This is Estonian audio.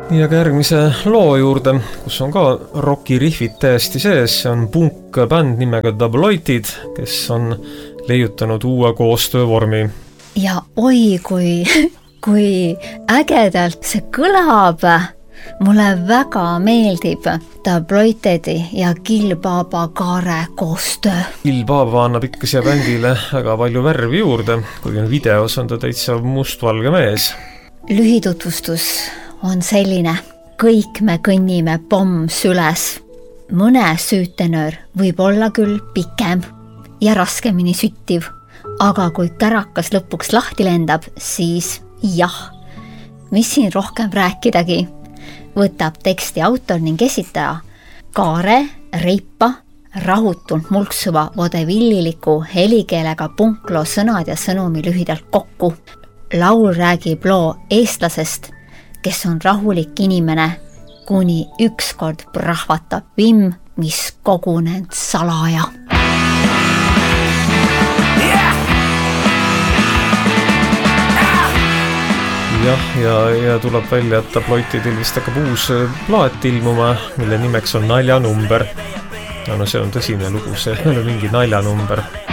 Ja ka järgmise loo juurde, kus on ka rokirihvid täiesti sees, see on punk-bänd nimega Tabloidid, kes on leiutanud uue koostöövormi. Ja oi, kui ägedalt see kõlab. Mulle väga meeldib Tabloididi ja Gil Baba Kaare koostöö. Gil Baba annab ikka siia bändile väga palju värvi juurde, kuigi videos on ta täitsa mustvalge mees. Lühitutvustus on selline. Kõik me kõnnime pomm süles. Mõne süütenöör võib olla küll pikem ja raskemini süttiv, aga kui kärakas lõpuks lahti lendab, siis jah. Mis siin rohkem rääkidagi? Võtab teksti autor ning esitaja Kaare Reipa rahutult mulksuva vodevilliliku helikeelega punkloo sõnad ja sõnumi lühidalt kokku. Laul räägib loo eestlasest, kes on rahulik inimene, kuni ükskord prahvatab vimm, mis kogunenud salaja. Jah, ja tuleb välja, et Tabloididil vist hakkab uus plaat ilmuma, mille nimeks on Naljanumber. Ja no see on tõsine lugu, see ei ole mingi naljanumber.